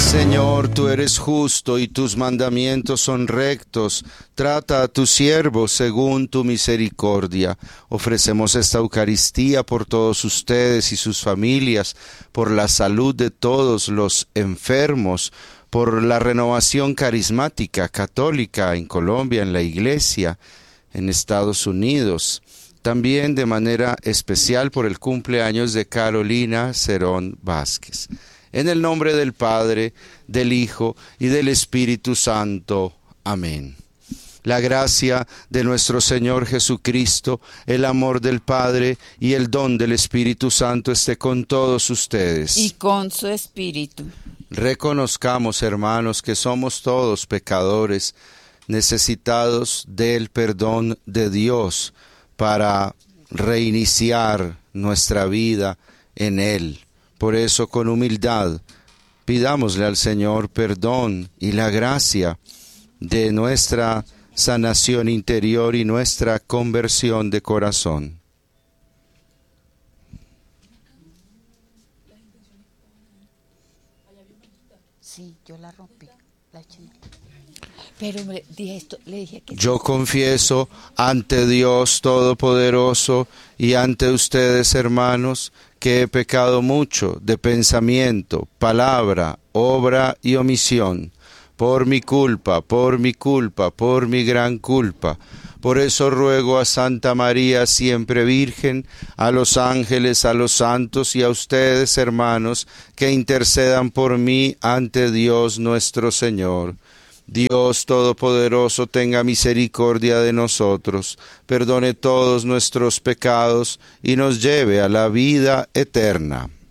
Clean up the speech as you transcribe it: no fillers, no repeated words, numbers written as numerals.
Señor, tú eres justo y tus mandamientos son rectos. Trata a tus siervos según tu misericordia. Ofrecemos esta Eucaristía por todos ustedes y sus familias, por la salud de todos los enfermos, por la renovación carismática católica en Colombia, en la Iglesia, en Estados Unidos. También de manera especial por el cumpleaños de Carolina Cerón Vázquez. En el nombre del Padre, del Hijo y del Espíritu Santo. Amén. La gracia de nuestro Señor Jesucristo, el amor del Padre y el don del Espíritu Santo esté con todos ustedes. Y con su espíritu. Reconozcamos, hermanos, que somos todos pecadores, necesitados del perdón de Dios para reiniciar nuestra vida en Él. Por eso, con humildad, pidámosle al Señor perdón y la gracia de nuestra sanación interior y nuestra conversión de corazón. Sí, yo la rompí, la eché. Pero dije esto, le dije que... Yo confieso ante Dios Todopoderoso y ante ustedes, hermanos, que he pecado mucho de pensamiento, palabra, obra y omisión, por mi culpa, por mi gran culpa. Por eso ruego a Santa María, siempre Virgen, a los ángeles, a los santos y a ustedes, hermanos, que intercedan por mí ante Dios nuestro Señor. Dios Todopoderoso tenga misericordia de nosotros, perdone todos nuestros pecados y nos lleve a la vida eterna.